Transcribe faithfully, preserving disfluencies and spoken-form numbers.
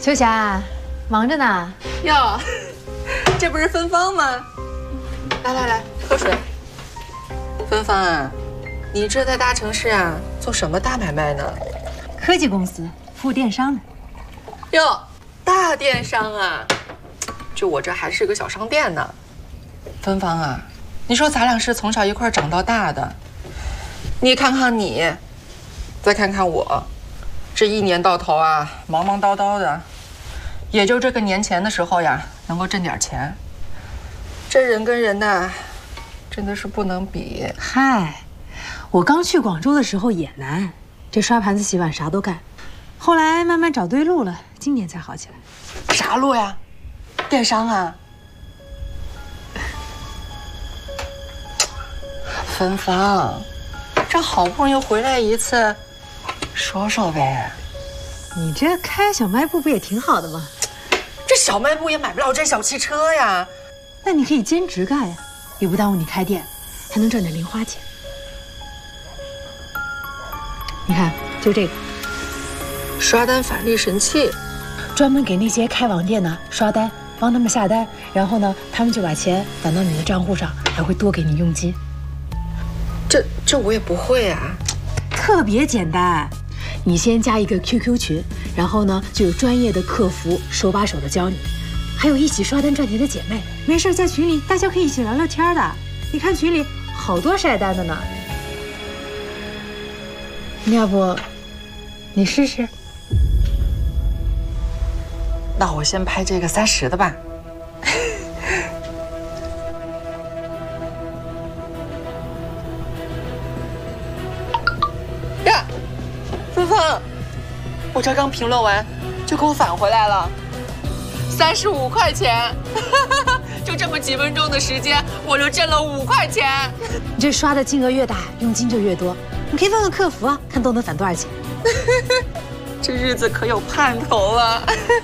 秋霞，忙着呢。 哟，这不是芬芳吗？来来来，喝水。芬芳啊，你这在大城市啊，做什么大买卖呢？ 科技公司，服务电商的。 哟，大电商啊！就我这还是个小商店呢。芬芳啊，你说咱俩是从小一块长到大的，你看看你，再看看我，这一年到头啊，忙忙叨叨的，也就这个年前的时候呀，能够挣点钱。这人跟人呐，真的是不能比。 嗨，我刚去广州的时候也难，这刷盘子、洗碗啥都干，后来慢慢找对路了，今年才好起来。 啥路呀？电商啊？芬芳，这好不容易回来一次，说说呗。 你这开小卖部不也挺好的吗？ 这小卖部也买不了这小汽车呀。 那你可以兼职干呀，也不耽误你开店，还能赚点零花钱。你看，就这个刷单返利神器， 专门给那些开网店的刷单，帮他们下单，然后呢，他们就把钱返到你的账户上，还会多给你佣金。 这这我也不会啊。 特别简单，你先加一个 Q Q 群，然后呢就有专业的客服手把手的教你，还有一起刷单赚钱的姐妹，没事在群里大家可以一起聊聊天的。你看群里好多晒单的呢。要不你试试？ 那我先拍这个三十的吧。呀，芬芳，我这刚评论完，就给我返回来了，三十五块钱，就这么几分钟的时间，我就挣了五块钱。 你这刷的金额越大，佣金就越多。你可以问问客服啊，看都能返多少钱。 这日子可有盼头了。